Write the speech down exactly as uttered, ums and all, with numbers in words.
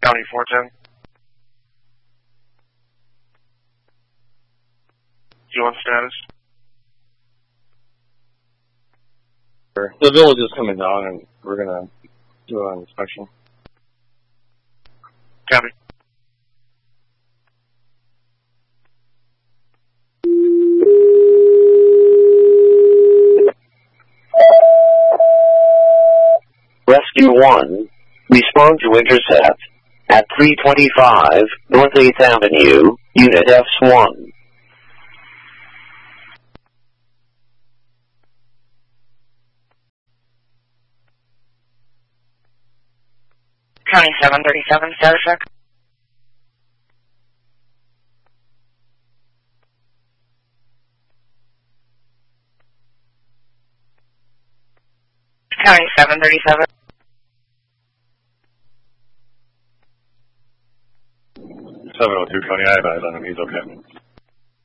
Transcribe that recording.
County four ten. You on status? The village is coming down and we're gonna do an inspection. Copy. Rescue one, respond to intercept at three twenty-five North eighth Avenue, Unit F one. County seven thirty-seven, status check. County seven thirty-seven. seven oh two County, I have eyes on him, he's okay.